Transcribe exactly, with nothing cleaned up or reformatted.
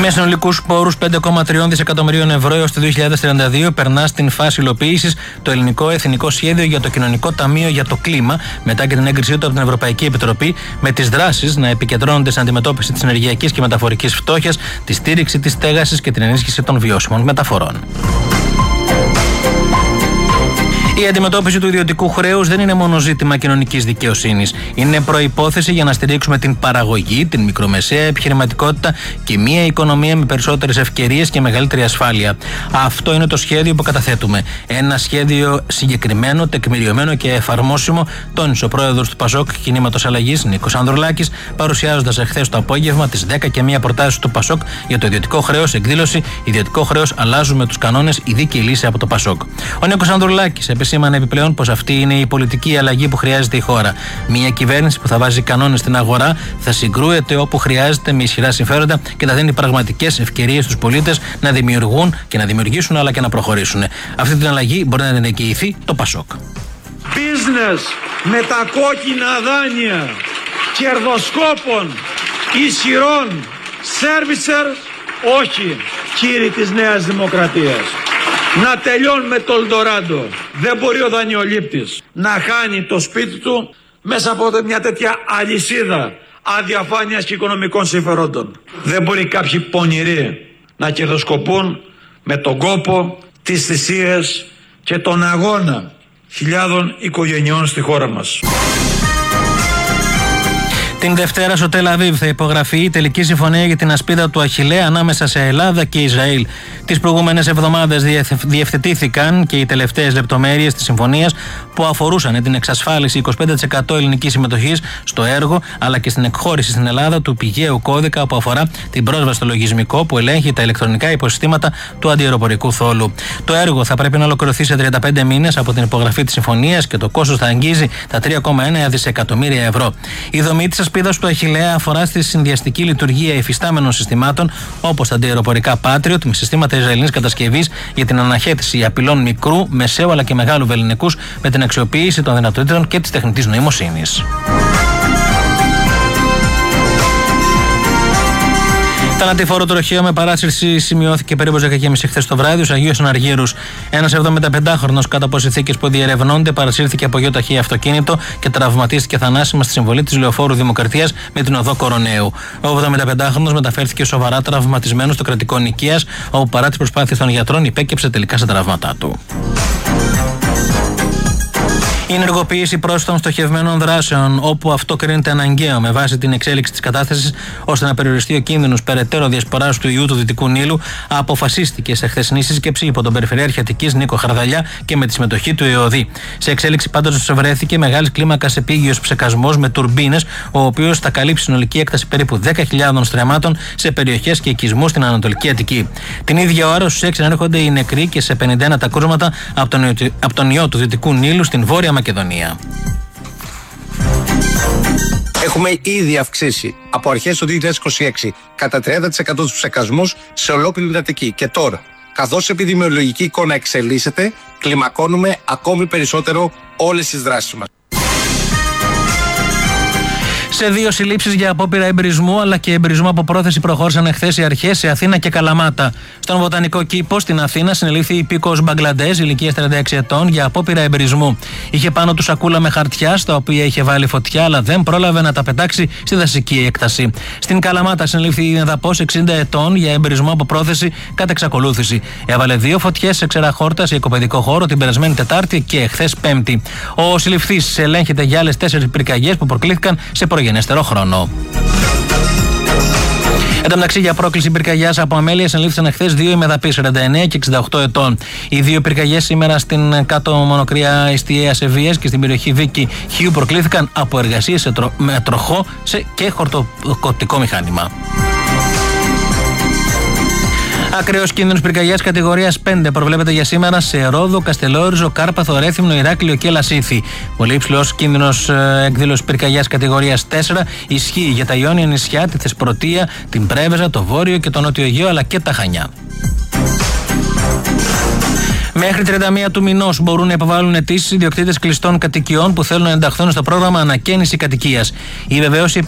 Με συνολικούς πόρους πέντε κόμμα τρία δισεκατομμυρίων ευρώ έως το δύο χιλιάδες τριάντα δύο περνά στην φάση υλοποίησης το ελληνικό εθνικό σχέδιο για το κοινωνικό ταμείο για το κλίμα, μετά και την έγκρισή του από την Ευρωπαϊκή Επιτροπή, με τις δράσεις να επικεντρώνονται στην αντιμετώπιση της ενεργειακής και μεταφορικής φτώχειας, τη στήριξη της στέγασης και την ενίσχυση των βιώσιμων μεταφορών. Η αντιμετώπιση του ιδιωτικού χρέους δεν είναι μόνο ζήτημα κοινωνικής δικαιοσύνης. Είναι προϋπόθεση για να στηρίξουμε την παραγωγή, την μικρομεσαία επιχειρηματικότητα και μια οικονομία με περισσότερες ευκαιρίες και μεγαλύτερη ασφάλεια. Αυτό είναι το σχέδιο που καταθέτουμε. Ένα σχέδιο συγκεκριμένο, τεκμηριωμένο και εφαρμόσιμο, τόνισε ο πρόεδρος του Πασόκ Κινήματος Αλλαγής, Νίκος Ανδρουλάκης, παρουσιάζοντας εχθές το απόγευμα τις δέκα και μία προτάσεις του Πασόκ για το ιδιωτικό χρέος, εκδήλωση «Ιδιωτικό χρέος, αλλάζουμε τους κανόνες, η δίκαιη λύση» από το Πασόκ. Ο Νίκος Ανδρουλάκης επισήμανε επιπλέον πως αυτή είναι η πολιτική αλλαγή που χρειάζεται η χώρα. Μια κυβέρνηση που θα βάζει κανόνες στην αγορά, θα συγκρούεται όπου χρειάζεται με ισχυρά συμφέροντα και θα δίνει πραγματικές ευκαιρίες στους πολίτες να δημιουργούν και να δημιουργήσουν αλλά και να προχωρήσουν. Αυτή την αλλαγή μπορεί να την εγγυηθεί το Πασόκ. Business με τα κόκκινα δάνεια κερδοσκόπων ισχυρών σέρβισερ, όχι, κύριοι της Νέας Δημοκρατίας. Να τελειώνει με το Ελντοράντο. Δεν μπορεί ο δανειολήπτης να χάνει το σπίτι του μέσα από μια τέτοια αλυσίδα αδιαφάνειας και οικονομικών συμφερόντων. Δεν μπορεί κάποιοι πονηροί να κερδοσκοπούν με τον κόπο, τις θυσίες και τον αγώνα χιλιάδων οικογενειών στη χώρα μας. Την Δευτέρα στο Τελ Αβίβ θα υπογραφεί η τελική συμφωνία για την ασπίδα του Αχιλλέα ανάμεσα σε Ελλάδα και Ισραήλ. Τις προηγούμενες εβδομάδες διευθετήθηκαν και οι τελευταίες λεπτομέρειες της συμφωνίας που αφορούσαν την εξασφάλιση είκοσι πέντε τοις εκατό ελληνικής συμμετοχής στο έργο, αλλά και στην εκχώρηση στην Ελλάδα του πηγαίου κώδικα που αφορά την πρόσβαση στο λογισμικό που ελέγχει τα ηλεκτρονικά υποσυστήματα του αντιαεροπορικού θόλου. Το έργο θα πρέπει να ολοκληρωθεί σε τριάντα πέντε μήνες από την υπογραφή της συμφωνίας και το κόστος θα αγγίζει τα τρία κόμμα ένα δισεκατομμύρια ευρώ. Η δομή της ασπίδας του Αχιλλέα αφορά στη συνδυαστική λειτουργία υφιστάμενων συστημάτων όπως τα αντιαεροπορικά Patriot με συστήματα Ισραηλινής κατασκευής για την αναχέτηση απειλών μικρού, μεσαίου αλλά και μεγάλου βεληνικούς με την αξιοποίηση των δυνατοτήτων και της τεχνητής νοημοσύνης. Θανατηφόρο τροχαίο με παράσυρση σημειώθηκε περίπου δέκα και μισή χθες το βράδυ στους Αγίους Αναργύρους. Ένας εβδομηνταπεντάχρονος κάτω από συνθήκες που διερευνώνται παρασύρθηκε από γεωταχή αυτοκίνητο και τραυματίστηκε θανάσιμα στη συμβολή της Λεωφόρου Δημοκρατίας με την οδό Κοροναίου. Ο εβδομηνταπεντάχρονος μεταφέρθηκε σοβαρά τραυματισμένος στο κρατικό νοικίας, όπου παρά τις προσπάθειες των γιατρών υπέκυψε τελικά στα τραύματά του. Η ενεργοποίηση πρόσθετων στοχευμένων δράσεων, όπου αυτό κρίνεται αναγκαίο με βάση την εξέλιξη της κατάστασης, ώστε να περιοριστεί ο κίνδυνος περαιτέρω διασποράς του ιού του Δυτικού Νείλου, αποφασίστηκε σε χθεσινή σύσκεψη υπό τον Περιφερειάρχη Αττικής Νίκο Χαρδαλιά και με τη συμμετοχή του ΕΟΔΗ. Σε εξέλιξη πάντως βρέθηκε μεγάλης κλίμακας επίγειος ψεκασμός με τουρμπίνες, ο οποίος θα καλύψει συνολική έκταση περίπου δέκα χιλιάδων στρεμμάτων σε περιοχές και οικισμούς στην Ανατολική Αττική. Την ίδια ώρα στους έξι ανέρχονται οι νεκροί και σε πενήντα ένα τα κρούσματα από τον, από τον ιό του Δυτικού Νείλου στην Βόρεια Μακεδονία. Έχουμε ήδη αυξήσει από αρχές του δύο χιλιάδες είκοσι έξι κατά τριάντα τοις εκατό τους ψεκασμούς σε ολόκληρη την Αττική. Και τώρα, καθώς η επιδημιολογική εικόνα εξελίσσεται, κλιμακώνουμε ακόμη περισσότερο όλες τις δράσεις μας. Σε δύο συλλήψεις για απόπειρα εμπρισμού αλλά και εμπρισμού από πρόθεση προχώρησαν εχθές οι αρχές σε Αθήνα και Καλαμάτα. Στον Βοτανικό Κήπο στην Αθήνα συνελήφθη υπήκοος Μπαγκλαντές ηλικίας τριάντα έξι ετών για απόπειρα εμπρισμού. Είχε πάνω του σακούλα με χαρτιά στα οποία είχε βάλει φωτιά, αλλά δεν πρόλαβε να τα πετάξει στη δασική έκταση. Στην Καλαμάτα συνελήφθη η Εδαπός εξήντα ετών για εμπρισμό από πρόθεση κατά εξακολούθηση. Έβαλε δύο φωτιές σε ξερά χόρτα σε οικοπαιδικό χώρο την περασμένη Τετάρτη και εχθές Πέμπτη. Ο συλληφθής ελέγχεται για άλλες τέσσερις πυρκαγιές που προκλήθηκαν σε προγενέστερο χρόνο. Εν τω μεταξύ, για πρόκληση πυρκαγιάς από αμέλεια συνελήφθησαν εχθές δύο ημεδαποί σαράντα εννέα και εξήντα οκτώ ετών. Οι δύο πυρκαγιές σήμερα στην κάτω μονοκριά Ιστιαίας Ευβοίας και στην περιοχή Βίκη Χίου προκλήθηκαν από εργασίες σε τρο... με τροχό σε... και χορτοκοπτικό μηχάνημα. Ακραίος κίνδυνος πυρκαγιάς κατηγορίας πέντε προβλέπεται για σήμερα σε Ρόδο, Καστελόριζο, Κάρπαθο, Ρέθυμνο, Ηράκλειο και Λασίθι. Πολύ υψηλός κίνδυνος ε, εκδήλωσης πυρκαγιάς κατηγορίας τέσσερα ισχύει για τα Ιόνια νησιά, τη Θεσπρωτεία, την Πρέβεζα, το Βόρειο και το Νότιο Αιγαίο αλλά και τα Χανιά. Μέχρι τριάντα μία του μηνός μπορούν να υποβάλουν αιτήσεις ιδιοκτήτες κλειστών κατοικιών που θέλουν να ενταχθούν στο πρόγραμμα ανακαίνιση κατοικίας. Η βεβαίωση